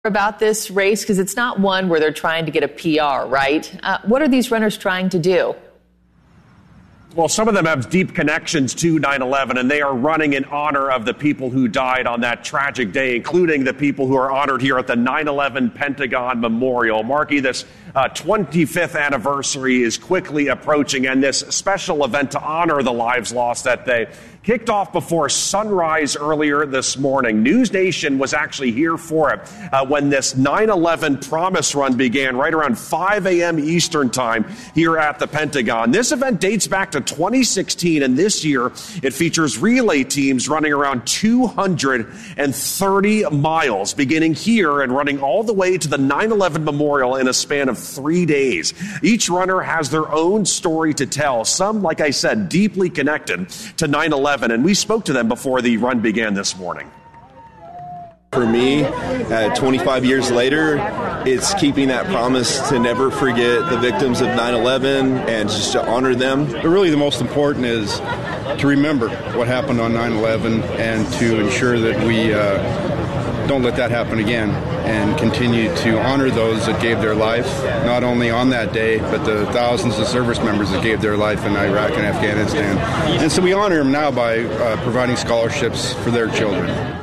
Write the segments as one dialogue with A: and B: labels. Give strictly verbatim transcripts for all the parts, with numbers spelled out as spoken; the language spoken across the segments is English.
A: about this race? Because it's not one where they're trying to get a P R, right? Uh, what are these runners trying to do?
B: Well, some of them have deep connections to nine eleven, and they are running in honor of the people who died on that tragic day, including the people who are honored here at the nine eleven Pentagon Memorial. Marky, this uh, twenty-fifth anniversary is quickly approaching, and this special event to honor the lives lost that day kicked off before sunrise earlier this morning. News Nation was actually here for it uh, when this nine eleven Promise Run began right around five a.m. Eastern time here at the Pentagon. This event dates back to twenty sixteen, and this year it features relay teams running around two hundred thirty miles, beginning here and running all the way to the nine eleven Memorial in a span of three days. Each runner has their own story to tell, some, like I said, deeply connected to nine eleven. And we spoke to them before the run began this morning.
C: For me, uh, twenty-five years later, it's keeping that promise to never forget the victims of nine eleven and just to honor them.
D: But really the most important is to remember what happened on nine eleven and to ensure that we uh, don't let that happen again and continue to honor those that gave their life, not only on that day, but the thousands of service members that gave their life in Iraq and Afghanistan. And so we honor them now by uh, providing scholarships for their children.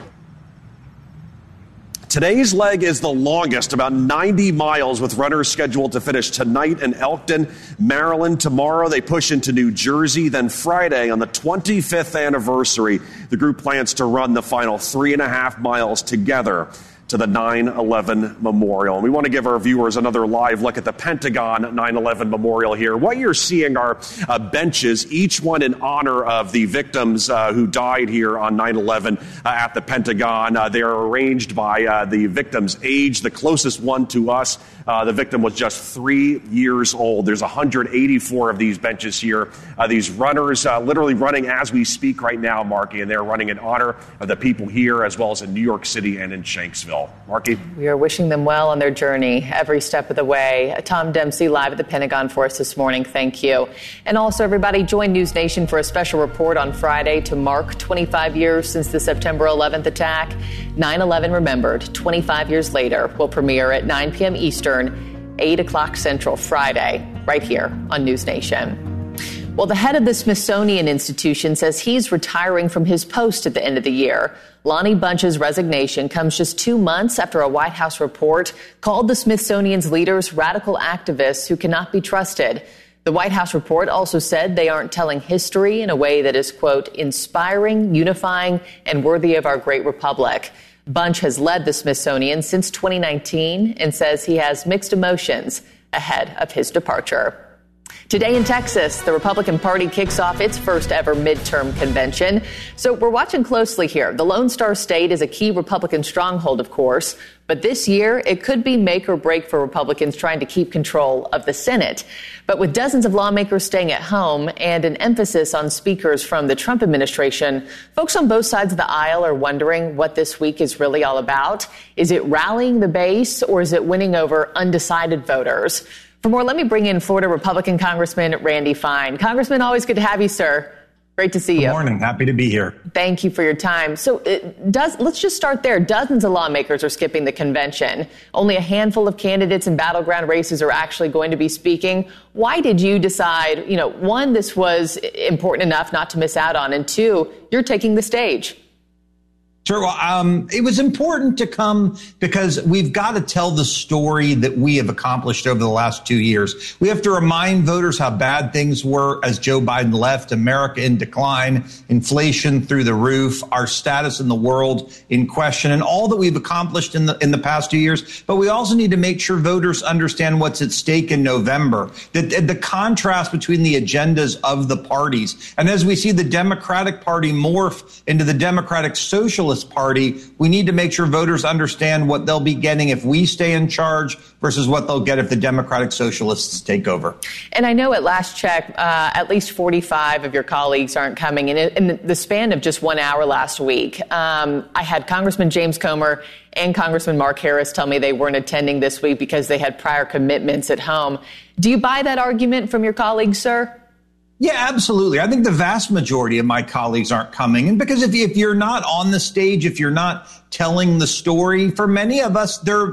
B: Today's leg is the longest, about ninety miles, with runners scheduled to finish tonight in Elkton, Maryland. Tomorrow they push into New Jersey. Then Friday, on the twenty-fifth anniversary, the group plans to run the final three and a half miles together to the nine eleven Memorial. And we want to give our viewers another live look at the Pentagon nine eleven Memorial here. What you're seeing are uh, benches, each one in honor of the victims uh, who died here on nine eleven uh, at the Pentagon. Uh, they are arranged by uh, the victim's age. The closest one to us, uh, the victim was just three years old. There's one hundred eighty-four of these benches here. Uh, these runners uh, literally running as we speak right now, Marky, and they're running in honor of the people here as well as in New York City and in Shanksville. Marky?
A: We are wishing them well on their journey every step of the way. Tom Dempsey live at the Pentagon for us this morning. Thank you. And also, everybody, join News Nation for a special report on Friday to mark twenty-five years since the September eleventh attack. nine eleven Remembered, twenty-five years later, will premiere at nine p.m. Eastern, eight o'clock Central, Friday, right here on News Nation. Well, the head of the Smithsonian Institution says he's retiring from his post at the end of the year. Lonnie Bunch's resignation comes just two months after a White House report called the Smithsonian's leaders radical activists who cannot be trusted. The White House report also said they aren't telling history in a way that is, quote, inspiring, unifying, and worthy of our great republic. Bunch has led the Smithsonian since twenty nineteen and says he has mixed emotions ahead of his departure. Today in Texas, the Republican Party kicks off its first ever midterm convention. So we're watching closely here. The Lone Star State is a key Republican stronghold, of course. But this year, it could be make or break for Republicans trying to keep control of the Senate. But with dozens of lawmakers staying at home and an emphasis on speakers from the Trump administration, folks on both sides of the aisle are wondering what this week is really all about. Is it rallying the base or is it winning over undecided voters? For more, let me bring in Florida Republican Congressman Randy Fine. Congressman, always good to have you, sir. Great to see you.
E: Good morning. Happy to be here.
A: Thank you for your time. So it does, let's just start there. Dozens of lawmakers are skipping the convention. Only a handful of candidates in battleground races are actually going to be speaking. Why did you decide, you know, one, this was important enough not to miss out on, and two, you're taking the stage?
E: Sure. Well, um, it was important to come because we've got to tell the story that we have accomplished over the last two years. We have to remind voters how bad things were as Joe Biden left, America in decline, inflation through the roof, our status in the world in question, and all that we've accomplished in the in the past two years. But we also need to make sure voters understand what's at stake in November, the, the contrast between the agendas of the parties. And as we see the Democratic Party morph into the Democratic Socialist Party, we need to make sure voters understand what they'll be getting if we stay in charge versus what they'll get if the Democratic Socialists take over.
A: And I know at last check, uh, at least forty-five of your colleagues aren't coming. And in the span of just one hour last week, um, I had Congressman James Comer and Congressman Mark Harris tell me they weren't attending this week because they had prior commitments at home. Do you buy that argument from your colleagues, sir?
E: Yeah, absolutely. I think the vast majority of my colleagues aren't coming. And because if, if you're not on the stage, if you're not telling the story, for many of us, there